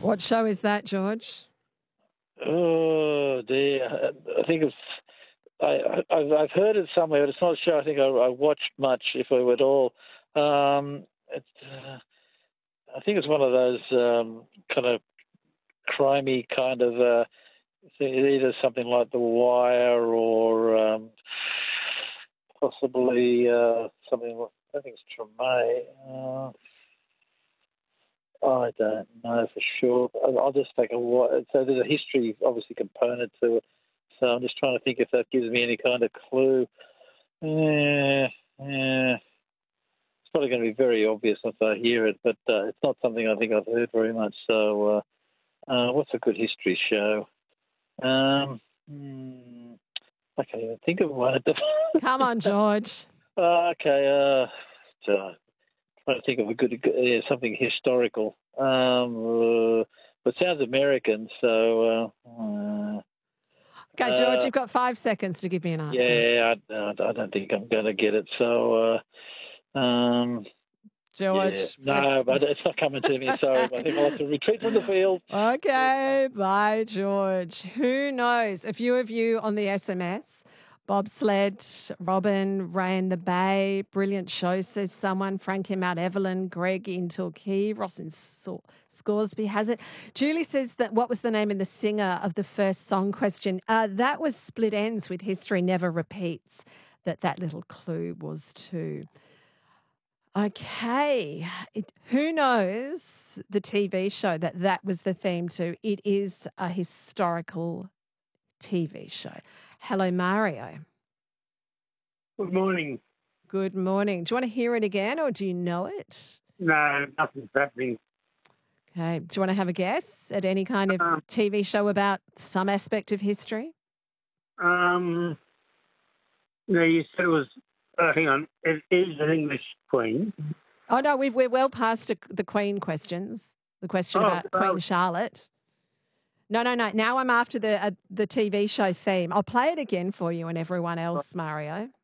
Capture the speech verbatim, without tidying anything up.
What show is that, George? Oh dear, I think it's. I, I've, I've heard it somewhere, but it's not a show I think I, I watched much, if I at all. Um, it, uh, I think it's one of those um, kind of crimey kind of uh, thing, either something like The Wire or um, possibly uh, something like, I think it's Treme. Uh, I don't know for sure. I'll I'll just take a wa- so there's a history obviously component to it. So I'm just trying to think if that gives me any kind of clue. Yeah, yeah. It's probably going to be very obvious once I hear it, but uh, it's not something I think I've heard very much. So, uh, uh, what's a good history show? Um, hmm, I can't even think of one. At the Come on, George. uh, okay, uh, so, trying to think of a good, yeah, something historical. Um, uh, but it sounds American, so. Uh, uh, Okay, George, uh, you've got five seconds to give me an answer. Yeah, I, I don't think I'm going to get it. So, uh, um, George. yeah. No, but it's not coming to me. Sorry, I think I'll have to retreat from the field. Okay, bye, George. Who knows? A few of you on the S M S. Bobsled, Robin, Ray in the Bay, brilliant show, says someone. Frank in Mount Evelyn, Greg in Torquay, Ross in Saw- Scoresby has it. Julie says that what was the name and the singer of the first song question? Uh, that was Split Ends with History Never Repeats, that that little clue was to. Okay, it, who knows the T V show that that was the theme to? It is a historical T V show. Hello, Mario. Good morning. Good morning. Do you want to hear it again or do you know it? No, nothing's happening. Okay. Do you want to have a guess at any kind of Um, T V show about some aspect of history? Um, no, you said it was. Uh, hang on, it is an English queen. Oh, no, we've, we're well past the the Queen questions, the question Oh, about Queen oh. Charlotte. No, no, no. Now I'm after the uh, the T V show theme. I'll play it again for you and everyone else, Mario.